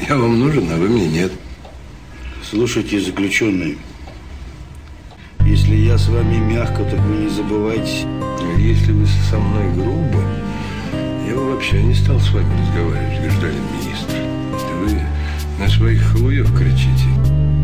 Я вам нужен, а вы мне нет. Слушайте, заключенный, если я с вами мягко, так вы не забывайте. Если вы со мной грубо, я бы вообще не стал с вами разговаривать, гражданин министр. Вы на своих халуев кричите.